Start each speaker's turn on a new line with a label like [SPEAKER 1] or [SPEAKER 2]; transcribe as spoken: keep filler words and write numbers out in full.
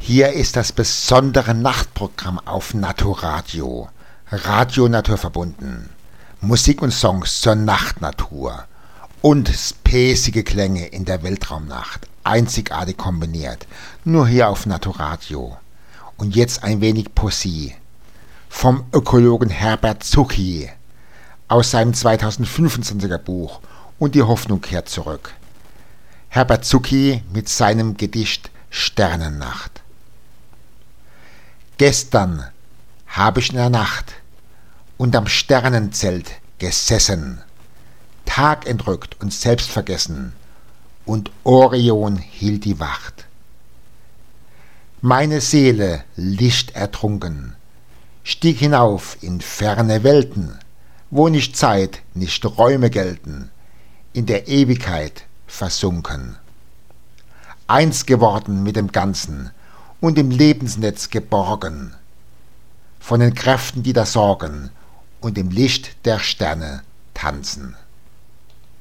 [SPEAKER 1] Hier ist das besondere Nachtprogramm auf Naturadio. Radio naturverbunden. Musik und Songs zur Nachtnatur. Und späßige Klänge in der Weltraumnacht. Einzigartig kombiniert. Nur hier auf Naturadio. Und jetzt ein wenig Poesie. Vom Ökologen Herbert Zucchi. Aus seinem zweitausendfünfundzwanziger Buch Und die Hoffnung kehrt zurück. Herbert Zucchi mit seinem Gedicht Sternennacht. Gestern habe ich in der Nacht unterm Sternenzelt gesessen, tagentrückt und selbstvergessen, und Orion hielt die Wacht. Meine Seele, lichtertrunken, stieg hinauf in ferne Welten, wo nicht Zeit, nicht Räume gelten, in der Ewigkeit versunken. Eins geworden mit dem Ganzen und im Lebensnetz geborgen, von den Kräften, die da sorgen und im Licht der Sterne tanzen.